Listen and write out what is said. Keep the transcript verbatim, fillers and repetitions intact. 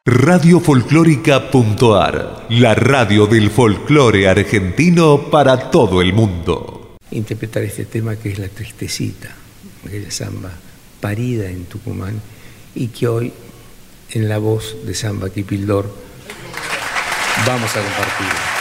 radio folclórica punto a r, la radio del folclore argentino para todo el mundo. Interpretar este tema que es La Tristecita, aquella samba parida en Tucumán y que hoy en la voz de Samba Kipildor vamos a compartir.